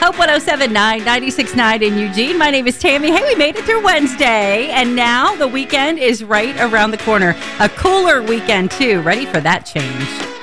Hope 107.9, 96.9 in Eugene. My name is Tammy. Hey, we made it through Wednesday, and now the weekend is right around the corner. A cooler weekend, too. Ready for that change?